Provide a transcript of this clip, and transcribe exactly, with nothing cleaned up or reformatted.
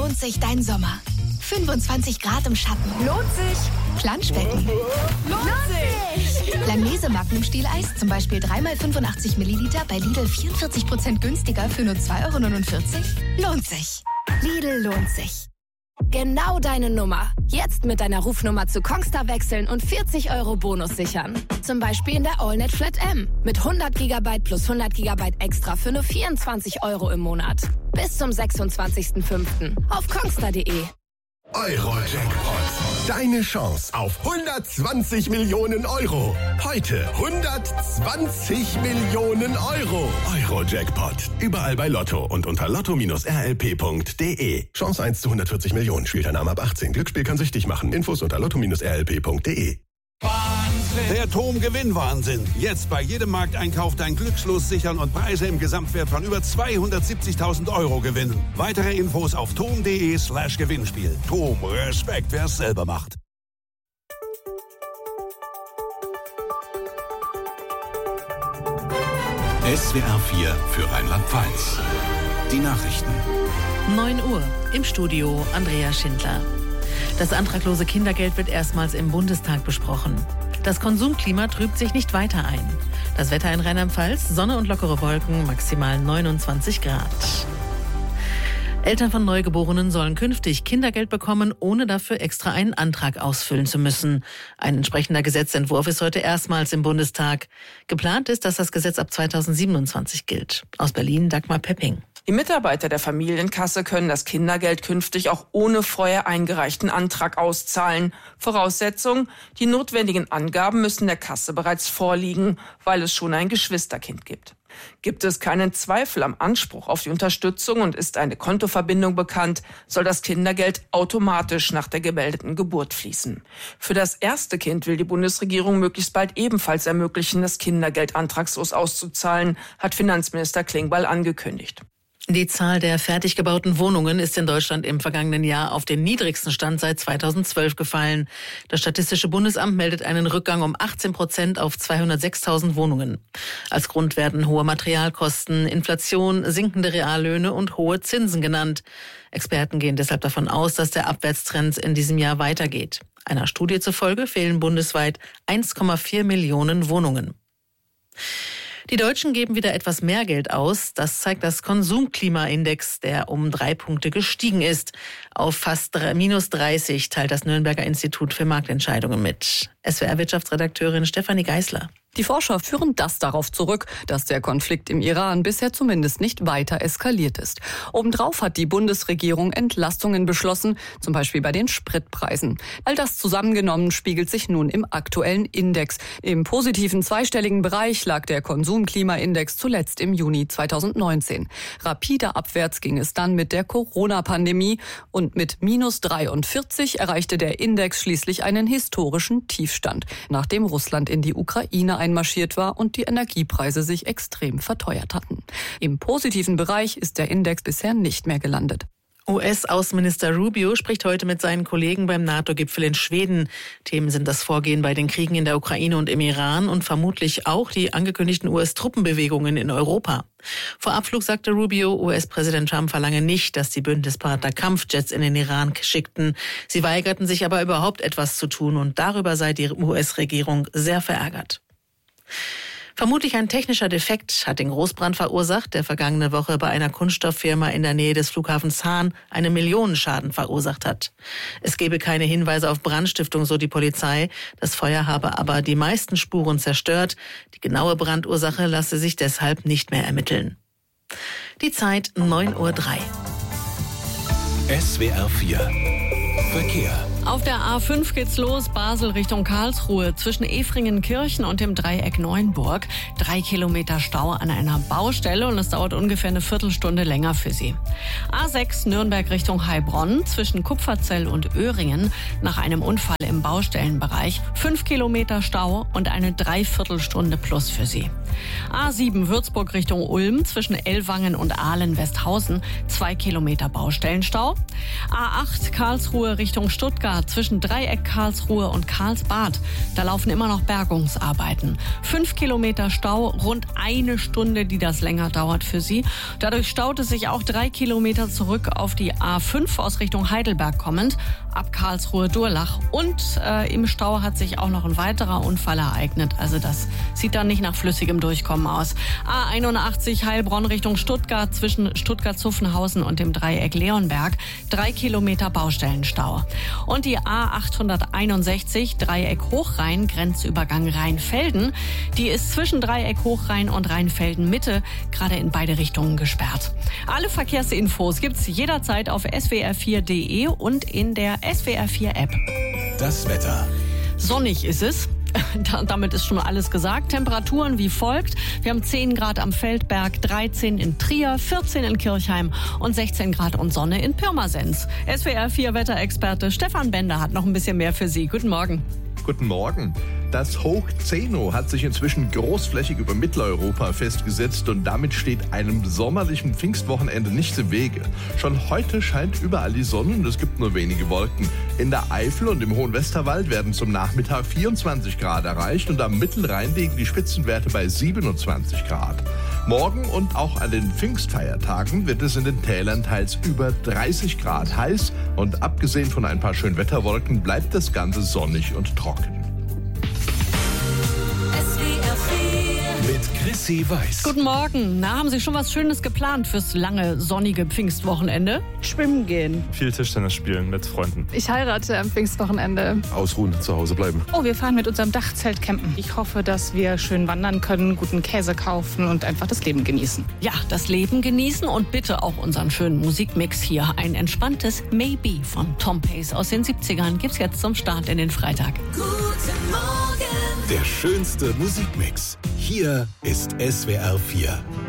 lohnt sich dein Sommer. fünfundzwanzig Grad im Schatten. Lohnt sich. Planschbecken. Lohnt sich. Langnese Magnum Stieleis, zum Beispiel drei mal fünfundachtzig Milliliter bei Lidl vierundvierzig Prozent günstiger für nur zwei Euro neunundvierzig. Lohnt sich. Lidl lohnt sich. Genau deine Nummer. Jetzt mit deiner Rufnummer zu Kongstar wechseln und vierzig Euro Bonus sichern. Zum Beispiel in der AllNet Flat M. Mit hundert Gigabyte plus hundert Gigabyte extra für nur vierundzwanzig Euro im Monat. Bis zum sechsundzwanzigsten fünften auf kongstar punkt de. Euro-Jackpot. Deine Chance auf hundertzwanzig Millionen Euro. Heute hundertzwanzig Millionen Euro. Euro-Jackpot. Überall bei Lotto und unter lotto Bindestrich r l p punkt d e. Chance eins zu hundertvierzig Millionen. Spielteilnahme ab achtzehn. Glücksspiel kann süchtig machen. Infos unter lotto Bindestrich r l p punkt d e. Der T O M Gewinnwahnsinn. Jetzt bei jedem Markteinkauf dein Glückslos sichern und Preise im Gesamtwert von über zweihundertsiebzigtausend Euro gewinnen. Weitere Infos auf tom punkt d e slash Gewinnspiel. T O M, Respekt, wer es selber macht. S W R vier für Rheinland-Pfalz. Die Nachrichten. neun Uhr. Im Studio Andrea Schindler. Das antraglose Kindergeld wird erstmals im Bundestag besprochen. Das Konsumklima trübt sich nicht weiter ein. Das Wetter in Rheinland-Pfalz, Sonne und lockere Wolken, maximal neunundzwanzig Grad. Eltern von Neugeborenen sollen künftig Kindergeld bekommen, ohne dafür extra einen Antrag ausfüllen zu müssen. Ein entsprechender Gesetzentwurf ist heute erstmals im Bundestag. Geplant ist, dass das Gesetz ab zweitausendsiebenundzwanzig gilt. Aus Berlin Dagmar Pepping. Die Mitarbeiter der Familienkasse können das Kindergeld künftig auch ohne vorher eingereichten Antrag auszahlen. Voraussetzung: die notwendigen Angaben müssen der Kasse bereits vorliegen, weil es schon ein Geschwisterkind gibt. Gibt es keinen Zweifel am Anspruch auf die Unterstützung und ist eine Kontoverbindung bekannt, soll das Kindergeld automatisch nach der gemeldeten Geburt fließen. Für das erste Kind will die Bundesregierung möglichst bald ebenfalls ermöglichen, das Kindergeld antragslos auszuzahlen, hat Finanzminister Klingbeil angekündigt. Die Zahl der fertig gebauten Wohnungen ist in Deutschland im vergangenen Jahr auf den niedrigsten Stand seit zweitausendzwölf gefallen. Das Statistische Bundesamt meldet einen Rückgang um achtzehn Prozent auf zweihundertsechstausend Wohnungen. Als Grund werden hohe Materialkosten, Inflation, sinkende Reallöhne und hohe Zinsen genannt. Experten gehen deshalb davon aus, dass der Abwärtstrend in diesem Jahr weitergeht. Einer Studie zufolge fehlen bundesweit eins Komma vier Millionen Wohnungen. Die Deutschen geben wieder etwas mehr Geld aus. Das zeigt das Konsumklimaindex, der um drei Punkte gestiegen ist. Auf fast minus dreißig teilt das Nürnberger Institut für Marktentscheidungen mit. S W R-Wirtschaftsredakteurin Stefanie Geisler. Die Forscher führen das darauf zurück, dass der Konflikt im Iran bisher zumindest nicht weiter eskaliert ist. Obendrauf hat die Bundesregierung Entlastungen beschlossen, zum Beispiel bei den Spritpreisen. All das zusammengenommen spiegelt sich nun im aktuellen Index. Im positiven zweistelligen Bereich lag der Konsumklimaindex zuletzt im Juni zweitausendneunzehn. Rapide abwärts ging es dann mit der Corona-Pandemie und mit minus dreiundvierzig erreichte der Index schließlich einen historischen Tiefstand, nachdem Russland in die Ukraine einmarschiert war und die Energiepreise sich extrem verteuert hatten. Im positiven Bereich ist der Index bisher nicht mehr gelandet. U S-Außenminister Rubio spricht heute mit seinen Kollegen beim NATO-Gipfel in Schweden. Themen sind das Vorgehen bei den Kriegen in der Ukraine und im Iran und vermutlich auch die angekündigten U S-Truppenbewegungen in Europa. Vor Abflug sagte Rubio, U S-Präsident Trump verlange nicht, dass die Bündnispartner Kampfjets in den Iran schickten. Sie weigerten sich aber überhaupt etwas zu tun und darüber sei die U S-Regierung sehr verärgert. Vermutlich ein technischer Defekt hat den Großbrand verursacht, der vergangene Woche bei einer Kunststofffirma in der Nähe des Flughafens Hahn einen Millionenschaden verursacht hat. Es gebe keine Hinweise auf Brandstiftung, so die Polizei. Das Feuer habe aber die meisten Spuren zerstört. Die genaue Brandursache lasse sich deshalb nicht mehr ermitteln. Die Zeit neun Uhr drei. S W R vier Verkehr. Auf der A fünf geht's los, Basel Richtung Karlsruhe, zwischen Efringenkirchen und dem Dreieck Neuenburg. Drei Kilometer Stau an einer Baustelle und es dauert ungefähr eine Viertelstunde länger für Sie. A sechs Nürnberg Richtung Heilbronn, zwischen Kupferzell und Öhringen, nach einem Unfall im Baustellenbereich. Fünf Kilometer Stau und eine Dreiviertelstunde plus für Sie. A sieben Würzburg Richtung Ulm, zwischen Ellwangen und Ahlen-Westhausen, zwei Kilometer Baustellenstau. A acht Karlsruhe Richtung Stuttgart, Stuttgart zwischen Dreieck Karlsruhe und Karlsbad. Da laufen immer noch Bergungsarbeiten. Fünf Kilometer Stau, rund eine Stunde, die das länger dauert für Sie. Dadurch staut es sich auch drei Kilometer zurück auf die A fünf aus Richtung Heidelberg kommend, ab Karlsruhe-Durlach. Und äh, im Stau hat sich auch noch ein weiterer Unfall ereignet. Also das sieht dann nicht nach flüssigem Durchkommen aus. A einundachtzig Heilbronn Richtung Stuttgart zwischen Stuttgart-Zuffenhausen und dem Dreieck Leonberg. Drei Kilometer Baustellenstau. Und die A achthunderteinundsechzig Dreieck Hochrhein, Grenzübergang Rheinfelden, die ist zwischen Dreieck Hochrhein und Rheinfelden Mitte gerade in beide Richtungen gesperrt. Alle Verkehrsinfos gibt's jederzeit auf s w r vier punkt d e und in der S W R vier App. Das Wetter. Sonnig ist es. Damit ist schon alles gesagt. Temperaturen wie folgt. Wir haben zehn Grad am Feldberg, dreizehn in Trier, vierzehn in Kirchheim und sechzehn Grad und Sonne in Pirmasens. S W R vier Wetterexperte Stefan Bender hat noch ein bisschen mehr für Sie. Guten Morgen. Guten Morgen. Das Hoch Zeno hat sich inzwischen großflächig über Mitteleuropa festgesetzt und damit steht einem sommerlichen Pfingstwochenende nichts im Wege. Schon heute scheint überall die Sonne und es gibt nur wenige Wolken. In der Eifel und im Hohen Westerwald werden zum Nachmittag vierundzwanzig Grad erreicht und am Mittelrhein liegen die Spitzenwerte bei siebenundzwanzig Grad. Morgen und auch an den Pfingstfeiertagen wird es in den Tälern teils über dreißig Grad heiß und abgesehen von ein paar Schönwetterwolken bleibt das Ganze sonnig und trocken. Mit Chrissy Weiß. Guten Morgen. Na, haben Sie schon was Schönes geplant fürs lange, sonnige Pfingstwochenende? Schwimmen gehen. Viel Tischtennis spielen mit Freunden. Ich heirate am Pfingstwochenende. Ausruhen, zu Hause bleiben. Oh, wir fahren mit unserem Dachzelt campen. Ich hoffe, dass wir schön wandern können, guten Käse kaufen und einfach das Leben genießen. Ja, das Leben genießen und bitte auch unseren schönen Musikmix hier. Ein entspanntes Maybe von Tom Pace aus den siebzigern gibt's jetzt zum Start in den Freitag. Guten Morgen. Der schönste Musikmix. Hier ist S W R vier.